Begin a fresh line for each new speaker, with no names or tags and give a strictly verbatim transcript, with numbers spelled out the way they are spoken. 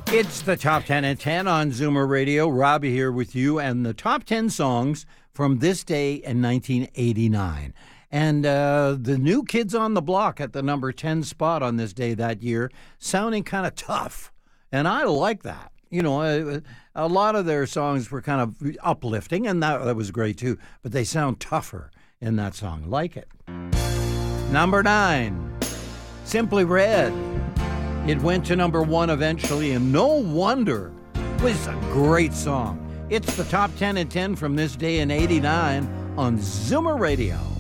It's the Top ten at ten on Zoomer Radio. Robbie here with you and the top ten songs from this day in nineteen eighty-nine. And uh, the New Kids on the Block at the number ten spot on this day that year, sounding kind of tough. And I like that. You know, a, a lot of their songs were kind of uplifting, and that, that was great too. But they sound tougher in that song. Like it. Number nine, Simply Red. It went to number one eventually, and no wonder. It was a great song. It's the Top ten at ten from this day in eighty-nine on Zoomer Radio.